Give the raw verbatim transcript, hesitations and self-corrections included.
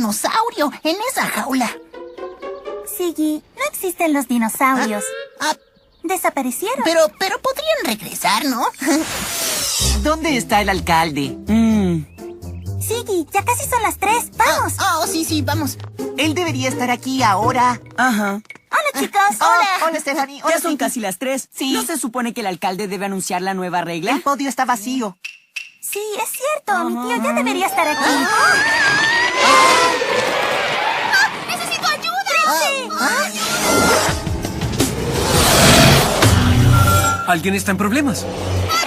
dinosaurio en esa jaula. Siggy, no existen los dinosaurios. Ah, ah, Desaparecieron. pero, pero podrían regresar, ¿no? ¿Dónde está el alcalde? Mm, Siggy, ya casi son las tres. ¡Vamos! Ah, oh, sí, sí, vamos. él debería estar aquí ahora. Ajá. Hola, chicos. Oh, hola, Stephanie. Hola, Ya son Vicky. casi las tres. Sí. ¿No se supone que el alcalde debe anunciar la nueva regla? El podio está vacío. Sí, es cierto. Mi tío ya debería estar aquí. ¡Necesito ayuda! ¿Alguien está en problemas? ¡Ah!